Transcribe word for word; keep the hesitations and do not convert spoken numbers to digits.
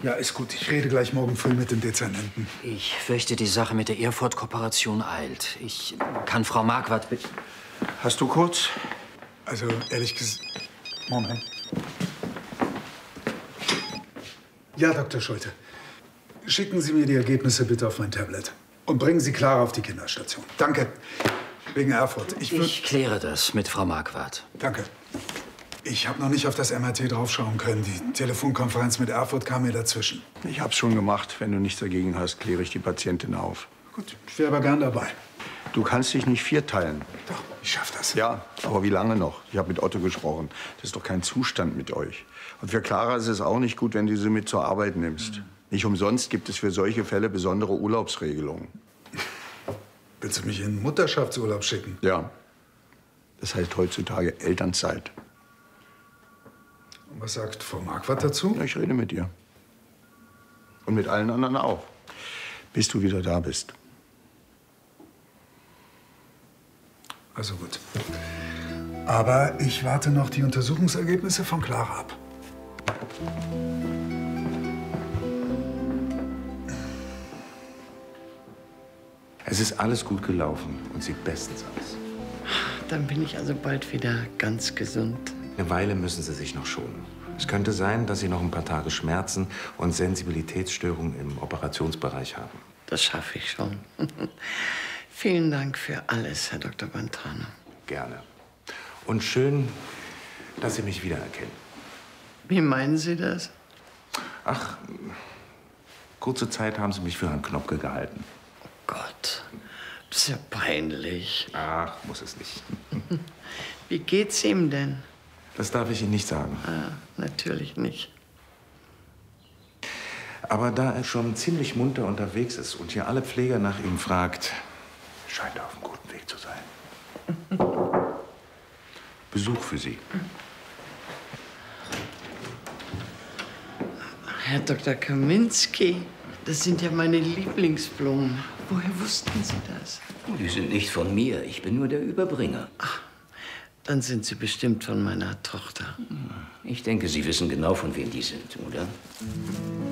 Ja, ist gut. Ich rede gleich morgen früh mit den Dezernenten. Ich fürchte, die Sache mit der Erfurt-Kooperation eilt. Ich kann Frau Marquardt bitten. Hast du kurz? Also, ehrlich gesagt... Moment. Ja, Doktor Schulte. Schicken Sie mir die Ergebnisse bitte auf mein Tablet. Und bringen Sie Clara auf die Kinderstation. Danke. Wegen Erfurt. Ich, ich kläre das mit Frau Marquardt. Danke. Ich habe noch nicht auf das M R T draufschauen können. Die Telefonkonferenz mit Erfurt kam mir dazwischen. Ich hab's schon gemacht. Wenn du nichts dagegen hast, kläre ich die Patientin auf. Gut, ich wäre aber gern dabei. Du kannst dich nicht vierteilen. Doch, ich schaff das. Ja, aber wie lange noch? Ich habe mit Otto gesprochen. Das ist doch kein Zustand mit euch. Und für Clara ist es auch nicht gut, wenn du sie mit zur Arbeit nimmst. Mhm. Nicht umsonst gibt es für solche Fälle besondere Urlaubsregelungen. Willst du mich in Mutterschaftsurlaub schicken? Ja. Das heißt heutzutage Elternzeit. Und was sagt Frau Marquardt dazu? Ja, ich rede mit ihr. Und mit allen anderen auch. Bis du wieder da bist. Also gut. Aber ich warte noch die Untersuchungsergebnisse von Clara ab. Es ist alles gut gelaufen und sieht bestens aus. Dann bin ich also bald wieder ganz gesund. Eine Weile müssen Sie sich noch schonen. Es könnte sein, dass Sie noch ein paar Tage Schmerzen und Sensibilitätsstörungen im Operationsbereich haben. Das schaffe ich schon. Vielen Dank für alles, Herr Doktor Bantrana. Gerne. Und schön, dass Sie mich wiedererkennen. Wie meinen Sie das? Ach, kurze Zeit haben Sie mich für Herrn Knopke gehalten. Oh Gott, das ist ja peinlich. Ach, muss es nicht. Wie geht's ihm denn? Das darf ich Ihnen nicht sagen. Ah, natürlich nicht. Aber da er schon ziemlich munter unterwegs ist und hier alle Pfleger nach ihm fragt, scheint er auf einem guten Weg zu sein. Besuch für Sie. Herr Doktor Kaminski, das sind ja meine Lieblingsblumen. Woher wussten Sie das? Die sind nicht von mir. Ich bin nur der Überbringer. Ach, dann sind Sie bestimmt von meiner Tochter. Ich denke, Sie wissen genau, von wem die sind, oder?